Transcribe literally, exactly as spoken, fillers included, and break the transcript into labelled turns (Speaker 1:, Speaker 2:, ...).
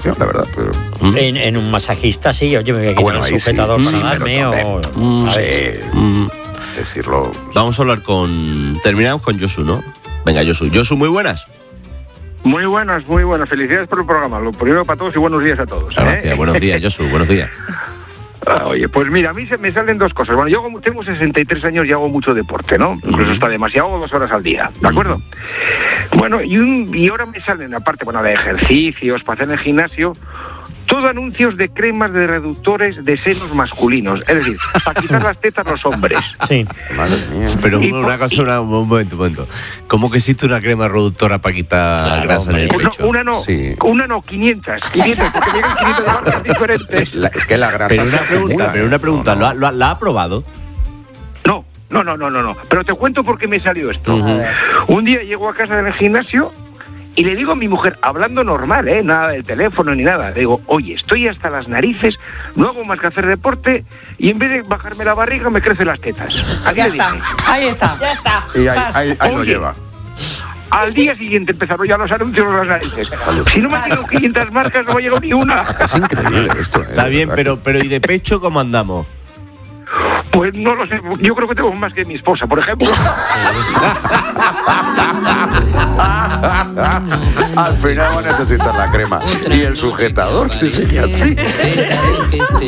Speaker 1: opción, la verdad. Pero...
Speaker 2: En, en un masajista, sí, oye, me voy a quitar
Speaker 1: Bueno,
Speaker 2: el
Speaker 1: ahí
Speaker 2: sujetador
Speaker 1: sí,
Speaker 2: para
Speaker 1: sí,
Speaker 2: darme
Speaker 1: pero
Speaker 2: o...
Speaker 1: también,
Speaker 2: ¿sabes?
Speaker 1: sí,
Speaker 3: Mm.
Speaker 1: decirlo...
Speaker 3: Vamos a hablar con... Terminamos con Josu, ¿no? Venga, Josu. Josu, muy buenas.
Speaker 4: Muy buenas, muy buenas. Felicidades por el programa. Lo primero para todos y buenos días a todos. ¿eh?
Speaker 3: Gracias, buenos días, Josu, buenos días.
Speaker 4: Ah, oye, pues mira, a mí se me salen dos cosas. Bueno, yo hago- tengo sesenta y tres años y hago mucho deporte, ¿no? Incluso hasta demasiado, hago dos horas al día, ¿de acuerdo? Bueno, y, un, y ahora me salen, aparte, bueno, de ejercicios, para hacer en el gimnasio, todo anuncios de cremas de reductores de senos masculinos. Es decir, para quitar las tetas a los hombres.
Speaker 2: Sí.
Speaker 1: Madre mía.
Speaker 3: Pero
Speaker 4: Y
Speaker 3: una,
Speaker 4: por-
Speaker 3: una cosa, una- un momento, un momento. ¿Cómo que existe una crema reductora para quitar
Speaker 2: Claro,
Speaker 3: grasa en el
Speaker 2: hombre.
Speaker 4: Pues
Speaker 3: pecho?
Speaker 4: no, una no,
Speaker 1: Sí.
Speaker 4: una no, quinientas, quinientas, porque llegan quinientas de marcas diferentes.
Speaker 1: La- es que la grasa
Speaker 3: Pero
Speaker 1: se
Speaker 3: una pregunta,
Speaker 1: acumula,
Speaker 3: pero una
Speaker 1: ¿eh?
Speaker 3: pregunta,
Speaker 1: No,
Speaker 3: ¿lo,
Speaker 1: no.
Speaker 3: ha, lo ha- ¿la ha probado?
Speaker 4: No, no, no, no, no, no. Pero te cuento por qué me salió esto. Un día llego a casa del gimnasio y le digo a mi mujer, hablando normal, ¿eh? Nada del teléfono ni nada. Le digo, oye, estoy hasta las narices, no hago más que hacer deporte y en vez de bajarme la barriga me crecen las tetas. Aquí
Speaker 5: Ya
Speaker 4: le
Speaker 5: está,
Speaker 4: dije.
Speaker 5: ahí está. Ya está.
Speaker 1: Y ahí, ahí- ahí lo
Speaker 4: Oye.
Speaker 1: lleva.
Speaker 4: Al día siguiente empezaron ya los anuncios de las narices. Si no me tengo quinientas marcas no me ha llegado ni una.
Speaker 1: Es increíble esto. ¿eh?
Speaker 3: Está bien,
Speaker 1: De verdad
Speaker 3: pero, pero ¿y de pecho cómo andamos?
Speaker 4: Pues no lo sé, yo creo que tengo más que mi esposa, por ejemplo.
Speaker 1: Al final va a necesitar la crema y el sujetador, sí, sí, sí.
Speaker 6: Esta vez que esté